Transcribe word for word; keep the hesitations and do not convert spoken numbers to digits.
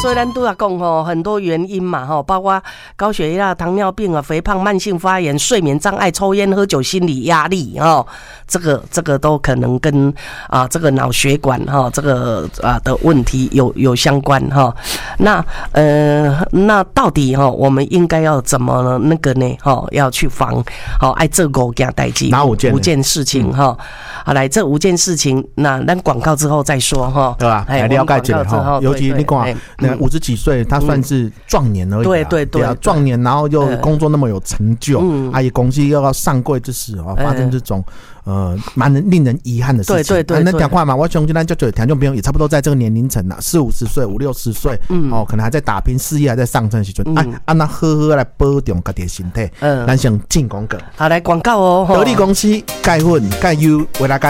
所以咱都要讲吼，很多原因嘛吼，包括高血压、糖尿病啊、肥胖、慢性发炎、睡眠障碍、抽烟、喝酒、心理压力哦，这个这个都可能跟啊这个脑血管哈这个啊的问题有有相关哈。那呃那到底哈我们应该要怎么那个呢？哈，要去防好爱这五件代志， 哪五件？ 五件事情哈。好，来这五件事情，那咱广告之后再说哈， 对吧？来了解一下哈，尤其你讲那五十几岁，他算是壮年而已， 对对对， 壮年，然后又工作那么有成就，啊，也公司又要上柜之时哦，发生这种呃蛮令人遗憾的事情。 对对对， 那讲话嘛，我相信咱就就听众朋友也差不多在这个年龄层啦，四五十岁、五六十岁，哦，可能还在打拼，事业还在上升的时阵，哎，啊那好好来保重自己的身体，嗯，咱先进广告。 好，来广告哦， 得力公司钙粉钙优维拉钙。